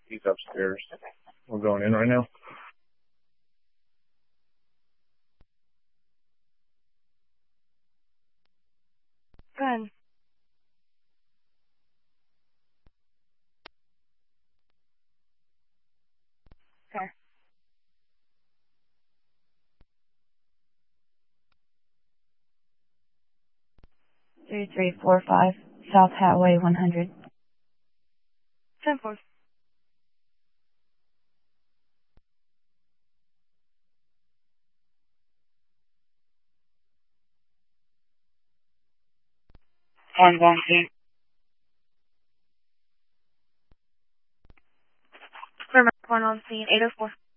He's upstairs. We're going in right now. Good. Okay. 3345 South Hathaway 100. 10-4. On scene. Clear mark 1 on scene, 804.